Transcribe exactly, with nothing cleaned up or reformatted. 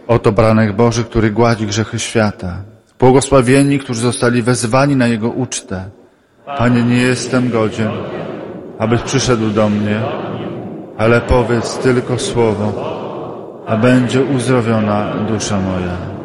Oto baranek Boży, który gładzi grzechy świata. Błogosławieni, którzy zostali wezwani na Jego ucztę. Panie, nie jestem godzien, abyś przyszedł do mnie, ale powiedz tylko słowo, a będzie uzdrowiona dusza moja.